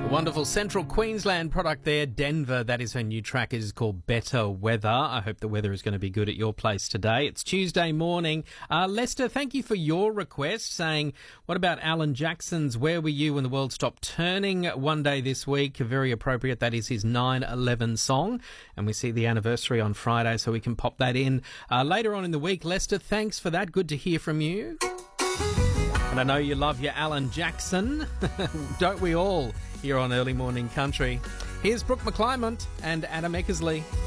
Wonderful Central Queensland product there, Denver. That is her new track. It is called Better Weather. I hope the weather is going to be good at your place today. It's Tuesday morning. Lester, thank you for your request, saying, what about Alan Jackson's Where Were You When the World Stopped Turning one day this week? Very appropriate. That is his 9/11 song. And we see the anniversary on Friday, so we can pop that in later on in the week. Lester, thanks for that. Good to hear from you. And I know you love your Alan Jackson. Don't we all? Here on Early Morning Country. Here's Brooke McClymont and Adam Eckersley.